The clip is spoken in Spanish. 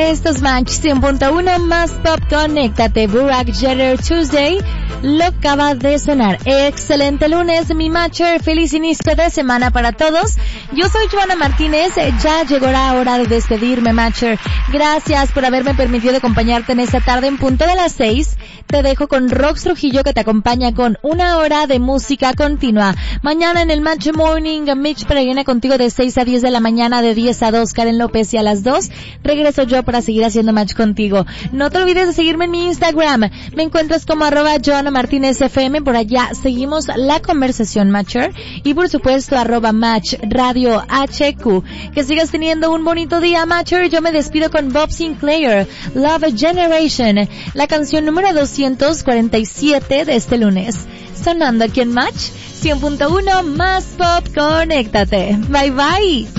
Esto es Match 100.1 más Pop. Conéctate. Burak Jeter Tuesday lo acaba de sonar. Excelente lunes, mi Matcher. Feliz inicio de semana para todos. Yo soy Joana Martínez. Ya llegó la hora de despedirme, Matcher. Gracias por haberme permitido acompañarte en esta tarde en punto de las 6. Te dejo con Rox Trujillo, que te acompaña con una hora de música continua. Mañana en el Match Morning, Mitch viene contigo de 6 a 10 de la mañana, de 10 a 2, Karen López, y a las 2 regreso yo para seguir haciendo match contigo. No te olvides de seguirme en mi Instagram. Me encuentras como @JoanaMartinezFM. Por allá seguimos la conversación, Matcher. Y por supuesto, @MatchRadioHQ. Que sigas teniendo un bonito día, Matcher. Yo me despido con Bob Sinclair, Love Generation, la canción número 247 de este lunes. Sonando aquí en Match 100.1 más Pop. Conéctate. Bye bye.